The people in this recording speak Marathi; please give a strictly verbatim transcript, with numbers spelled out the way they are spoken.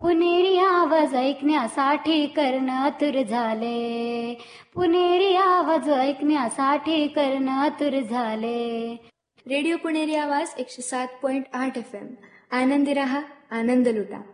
पुणेरी आवाज ऐकण्यासाठी कर्ण आतुर झाले. पुणेरी आवाज ऐकण्यासाठी कर्ण आतुर झाले. रेडिओ पुणेरी आवाज एकशे सात पॉइंट आठ एफ एम. आनंदी रहा, आनंद लुटा.